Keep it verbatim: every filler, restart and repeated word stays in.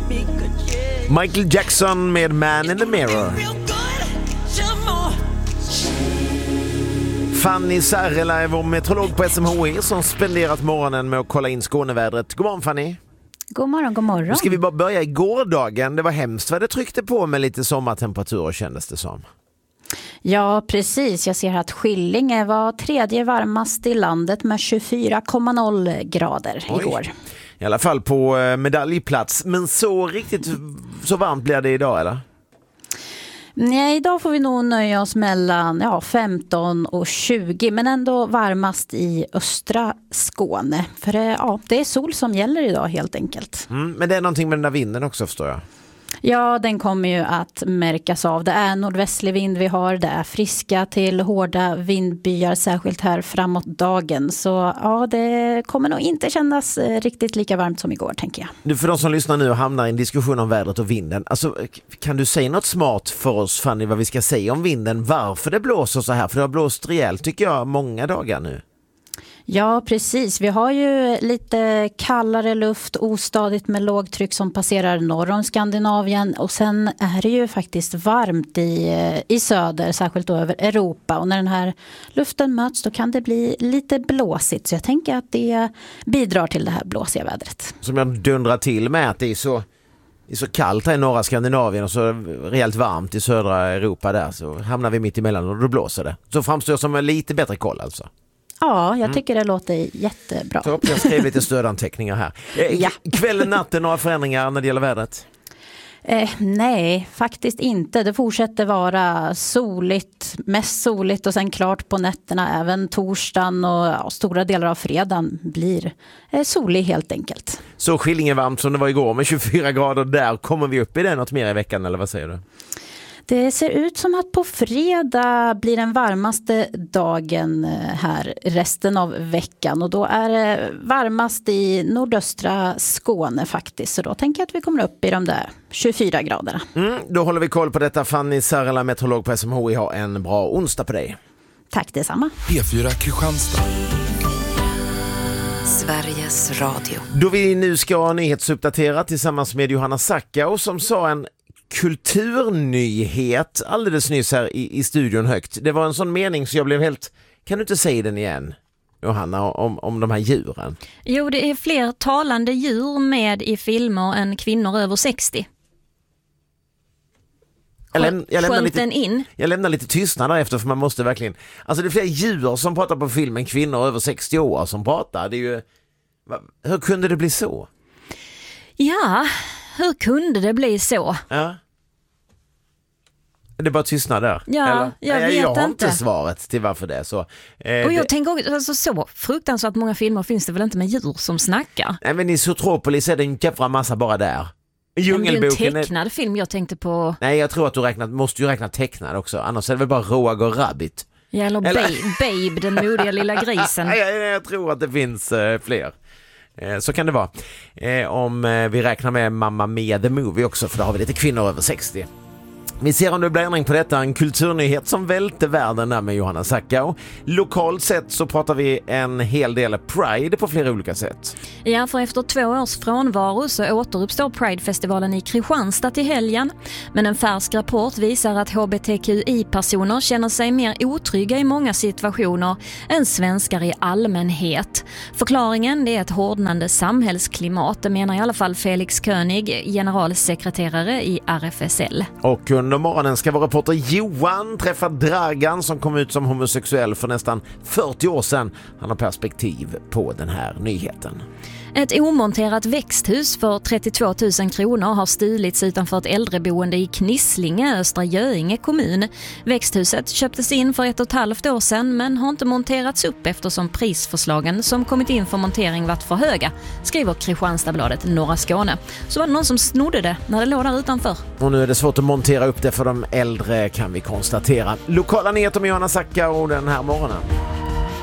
Michael Jackson med Man in the Mirror. Fanny Sarrela är vår meteorolog på S M H I som spenderat morgonen med att kolla in Skånevädret. God morgon Fanny. God morgon, god morgon. Nu ska vi bara börja i gårdagen. Det var hemskt vad det tryckte på med lite sommartemperaturer kändes det som. Ja, precis. Jag ser att Skillinge var tredje varmast i landet med tjugofyra komma noll grader Oj. igår. I alla fall på medaljplats. Men så riktigt så varmt blir det idag, eller? Nej, idag får vi nog nöja oss mellan ja, femton och tjugo, men ändå varmast i östra Skåne. För ja, det är sol som gäller idag helt enkelt. Mm, men det är någonting med den där vinden också, förstår jag. Ja, den kommer ju att märkas av. Det är nordvästlig vind vi har. Det är friska till hårda vindbyar, särskilt här framåt dagen. Så ja, det kommer nog inte kännas riktigt lika varmt som igår, tänker jag. Du, för de som lyssnar nu och hamnar i en diskussion om vädret och vinden. Alltså, kan du säga något smart för oss, Fanny, vad vi ska säga om vinden? Varför det blåser så här? För det har blåst rejält, tycker jag, många dagar nu. Ja, precis. Vi har ju lite kallare luft, ostadigt med lågtryck som passerar norr om Skandinavien. Och sen är det ju faktiskt varmt i, i söder, särskilt då över Europa. Och när den här luften möts då kan det bli lite blåsigt. Så jag tänker att det bidrar till det här blåsiga vädret. Som jag dundrar till med att det är så, det är så kallt här i norra Skandinavien och så rejält varmt i södra Europa där. Så hamnar vi mitt emellan och då blåser det. Så framstår jag som en lite bättre koll alltså. Ja, jag tycker mm. det låter jättebra. Så jag skrev lite stödanteckningar här. Ja. Kvällen, natten, några förändringar när det gäller vädret? Eh, nej, faktiskt inte. Det fortsätter vara soligt, mest soligt och sen klart på nätterna. Även torsdagen och ja, stora delar av fredagen blir eh, solig helt enkelt. Så Skillinge varmt som det var igår med tjugofyra grader där. Kommer vi upp i det något mer i veckan eller vad säger du? Det ser ut som att på fredag blir den varmaste dagen här resten av veckan. Och då är det varmast i nordöstra Skåne faktiskt. Så då tänker jag att vi kommer upp i de där tjugofyra graderna. Mm, då håller vi koll på detta. Fanny Sarrela, meteorolog på S M H I, har en bra onsdag på dig. Tack detsamma. P fyra Kristianstad. Sveriges Radio. Då vi nu ska nyhetsuppdatera tillsammans med Johanna Sackau som sa en kulturnyhet alldeles nyss här i, i studion högt. Det var en sån mening så jag blev helt... Kan du inte säga den igen, Johanna, om, om de här djuren? Jo, det är fler talande djur med i filmer än kvinnor över sextio. Jag, läm- jag, lämnar lite, in. jag lämnar lite tystnad där efter för man måste verkligen... Alltså det är fler djur som pratar på filmen, kvinnor över sextio år som pratar. Det är ju... Hur kunde det bli så? Ja... Hur kunde det bli så? Ja. Det är bara tystnad där. Ja, eller? jag Nej, vet jag har inte. inte svaret till varför det är så. Eh, och jag det... tänker också, alltså, så fruktansvärt många filmer finns det väl inte med djur som snackar? Nej, men i Zootropolis är det en jävla massa bara där. Djungelboken är en tecknad är... film jag tänkte på. Nej, jag tror att du räknat, måste ju räkna tecknad också. Annars är det väl bara Roger Rabbit. Ja, eller, eller... Babe, Babe, den modiga lilla grisen. Nej, jag, jag tror att det finns eh, fler. Så kan det vara. Eh, om eh, vi räknar med Mamma Mia the Movie också, för då har vi lite kvinnor över sextio. Vi ser om det blir ändring på detta. En kulturnyhet som välte världen där med Johanna Sackau. Lokalt sett så pratar vi en hel del Pride på flera olika sätt. Ja, för efter två års frånvaro så återuppstår Pride-festivalen i Kristianstad till helgen. Men en färsk rapport visar att H B T Q I-personer känner sig mer otrygga i många situationer än svenskar i allmänhet. Förklaringen det är ett hårdnande samhällsklimat, det menar i alla fall Felix König, generalsekreterare i R F S L. Och under morgonen ska vår reporter Johan träffa Dragan som kom ut som homosexuell för nästan fyrtio år sedan. Han har perspektiv på den här nyheten. Ett omonterat växthus för trettiotvå tusen kronor har stulits utanför ett äldreboende i Knislinge, Östra Göinge kommun. Växthuset köptes in för ett och ett halvt år sedan men har inte monterats upp eftersom prisförslagen som kommit in för montering varit för höga, skriver Kristianstadsbladet Norra Skåne. Så var det någon som snodde det när det låg där utanför. Och nu är det svårt att montera upp det för de äldre, kan vi konstatera. Lokala nyheter med Johanna Sackau den här morgonen.